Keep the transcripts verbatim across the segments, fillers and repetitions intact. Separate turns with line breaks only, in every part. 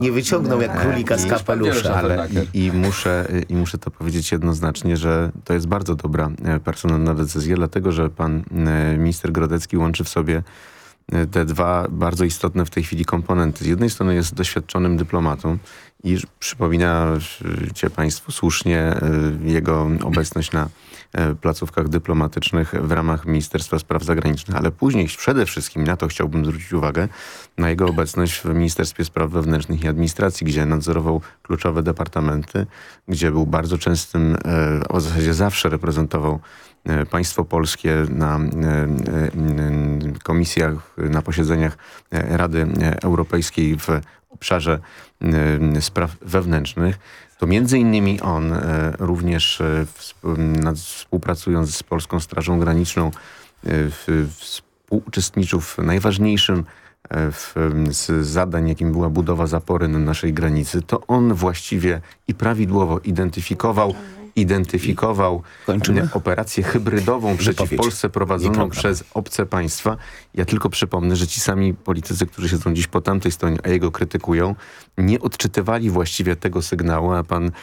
nie wyciągnął jak królika z kapelusza.
Ale i, i, muszę, i muszę to powiedzieć jednoznacznie, że to jest bardzo dobra personalna decyzja, dlatego że pan minister Grodecki łączy w sobie te dwa bardzo istotne w tej chwili komponenty. Z jednej strony jest doświadczonym dyplomatą i przypominacie państwo słusznie jego obecność na placówkach dyplomatycznych w ramach Ministerstwa Spraw Zagranicznych, ale później przede wszystkim, na to chciałbym zwrócić uwagę, na jego obecność w Ministerstwie Spraw Wewnętrznych i Administracji, gdzie nadzorował kluczowe departamenty, gdzie był bardzo częstym, w zasadzie zawsze reprezentował państwo polskie na komisjach, na posiedzeniach Rady Europejskiej w obszarze spraw wewnętrznych, to między innymi on również współpracując z Polską Strażą Graniczną współuczestniczył w najważniejszym w, z zadań, jakim była budowa zapory na naszej granicy, to on właściwie i prawidłowo identyfikował identyfikował
Kończymy?
operację hybrydową przeciw
Wypowiedź.
Polsce prowadzoną przez obce państwa. Ja tylko przypomnę, że ci sami politycy, którzy siedzą dziś po tamtej stronie, a jego krytykują, nie odczytywali właściwie tego sygnału, a pan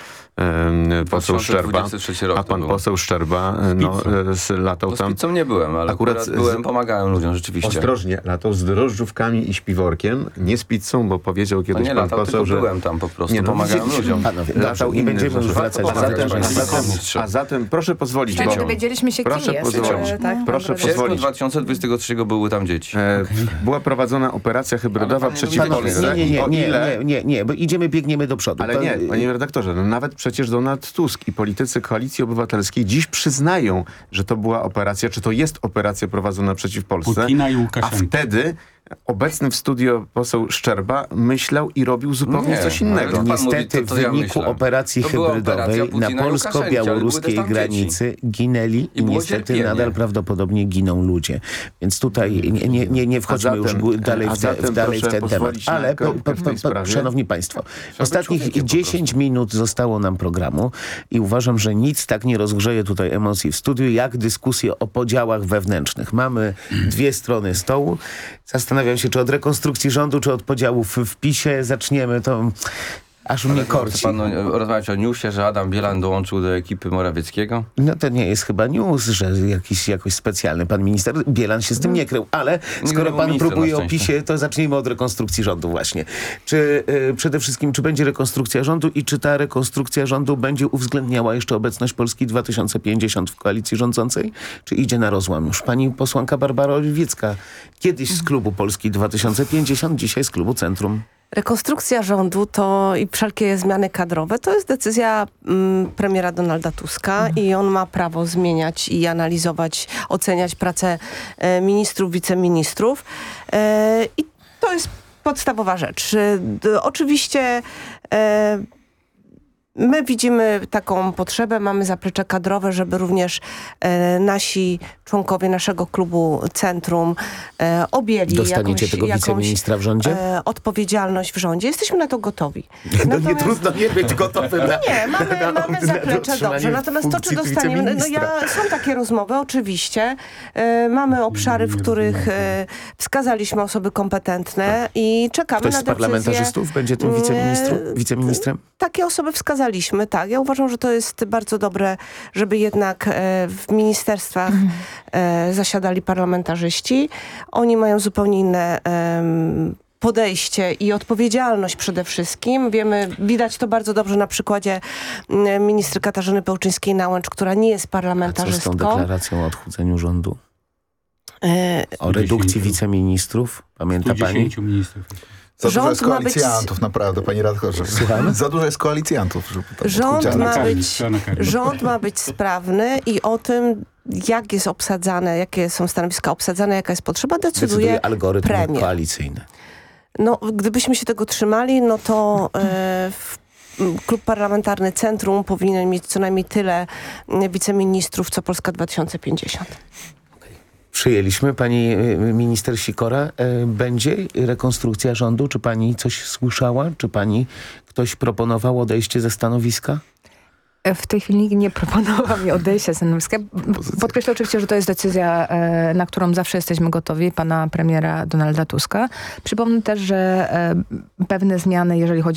e, poseł Szczerba, a pan poseł Szczerba no, e, latał tam.
Z pizzą nie byłem, ale akurat, akurat byłem, pomagałem ludziom rzeczywiście.
Ostrożnie, latał z drożdżówkami i śpiworkiem, nie z pizzą, bo powiedział kiedyś
nie
pan
latał,
poseł, że...
byłem tam po prostu,
nie, no,
pomagałem ludziom.
Panowie, latał i będziemy już wracać do
zatem,
tego.
a, zatem, a zatem proszę pozwolić,
Czyli
bo...
dowiedzieliśmy się, kim
proszę
jest.
pozwolić,
Czy, tak,
proszę
W sierpniu
pozwolić.
dwa tysiące dwudziestego trzeciego były tam dzieci.
E, była prowadzona operacja hybrydowa przeciw
Panowie,
Polsce.
nie, nie,
O
nie,
ile...
nie, nie, nie, bo idziemy, biegniemy do przodu.
Ale
to...
nie, panie redaktorze, no nawet przecież Donald Tusk i politycy Koalicji Obywatelskiej dziś przyznają, że to była operacja, czy to jest operacja prowadzona przeciw Polsce.
Putina i
A
Łukaszenki.
wtedy obecny w studio poseł Szczerba myślał i robił zupełnie
Nie,
coś innego.
ale pan
Niestety
mówi, to- to
w
ja
wyniku
myślę.
operacji
To była
hybrydowej
operacja
na
Putina i
polsko-białoruskiej
Łukaszenki, ale były też tam
granicy ginęli i,
I było
niestety
cierpienie.
nadal prawdopodobnie giną ludzie. Więc tutaj nie, nie, nie, nie wchodźmy
A zatem-
już dalej
a
w, te,
zatem
w, dalej w
proszę
ten temat.
pozwolić na
Ale, po,
kropkę
po,
w tej
po,
sprawie.
szanowni państwo,
być
ostatnich
człowiekiem po
dziesięć minut zostało nam programu i uważam, że nic tak nie rozgrzeje tutaj emocji w studiu, jak dyskusje o podziałach wewnętrznych. Mamy dwie strony stołu. Zastanawiam się, czy od rekonstrukcji rządu, czy od podziałów w PiSie zaczniemy, to aż mnie korci.
Chce pan no, rozmawiać o newsie, że Adam Bielan dołączył do ekipy Morawieckiego?
No to nie jest chyba news, że jakiś jakoś specjalny pan minister Bielan się z tym nie krył, ale skoro pan
minister,
próbuje
na
o
szczęście.
PiSie, to zacznijmy od rekonstrukcji rządu właśnie. Czy y, przede wszystkim, czy będzie rekonstrukcja rządu i czy ta rekonstrukcja rządu będzie uwzględniała jeszcze obecność Polski dwa tysiące pięćdziesiąt w koalicji rządzącej, czy idzie na rozłam już? Pani posłanka Barbara Oliwiecka, kiedyś z klubu Polski dwa tysiące pięćdziesiąt, dzisiaj z klubu Centrum.
Rekonstrukcja rządu to i wszelkie zmiany kadrowe to jest decyzja mm, premiera Donalda Tuska mhm. i on ma prawo zmieniać i analizować, oceniać pracę e, ministrów, wiceministrów e, i to jest podstawowa rzecz. E, d, oczywiście e, my widzimy taką potrzebę, mamy zaplecze kadrowe, żeby również e, nasi członkowie naszego klubu Centrum e, objęli
Dostaniecie
jakąś,
tego
jakąś
wiceministra w rządzie?
e, odpowiedzialność w rządzie. Jesteśmy na to gotowi.
No nie
Natomiast-
trudno nie być gotowym na,
nie, mamy,
na,
mamy
na
zaplecze,
utrzymanie
dobrze. Natomiast to, czy
funkcji
dostaniemy... No
wiceministra.
ja, są takie rozmowy, oczywiście. E, mamy obszary, w których e, wskazaliśmy osoby kompetentne i czekamy
Ktoś
na
z
decyzję.
parlamentarzystów będzie tym wiceministru,
E,
wiceministrem?
Takie osoby wskazaliśmy, tak. Ja uważam, że to jest bardzo dobre, żeby jednak e, w ministerstwach e, zasiadali parlamentarzyści. Oni mają zupełnie inne em, podejście i odpowiedzialność przede wszystkim. Wiemy, widać to bardzo dobrze na przykładzie mm, ministry Katarzyny Pełczyńskiej-Nałęcz, która nie jest
A co z
parlamentarzystką.
tą deklaracją o odchudzeniu rządu?
E,
O redukcji wiceministrów? Pamięta pani?
dziesięciu ministrów.
Za dużo
Rząd
jest
ma być-
koalicjantów, naprawdę, panie redaktorze.
Słuchamy?
Za dużo jest koalicjantów. Żeby tam
Rząd
odchudziano.
ma,
karmić,
być,
trzeba nakarmić.
rząd ma być sprawny i o tym, jak jest obsadzane, jakie są stanowiska obsadzane, jaka jest potrzeba, decyduje,
Decyduje algorytm
premier.
koalicyjny.
No, gdybyśmy się tego trzymali, no to e, w, m, Klub Parlamentarny Centrum powinien mieć co najmniej tyle m, wiceministrów, co Polska dwa tysiące pięćdziesiąt.
Przyjęliśmy. Pani y, minister Sikora, y, będzie rekonstrukcja rządu? Czy pani coś słyszała? Czy pani ktoś proponował odejście ze stanowiska?
W tej chwili nie proponowała mi odejścia stanowiska. Podkreślę oczywiście, że to jest decyzja, e, na którą zawsze jesteśmy gotowi, pana premiera Donalda Tuska. Przypomnę też, że e, pewne zmiany, jeżeli chodzi